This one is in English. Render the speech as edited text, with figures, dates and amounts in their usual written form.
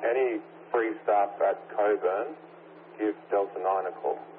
any free staff at Coburn, give Delta 9 a call.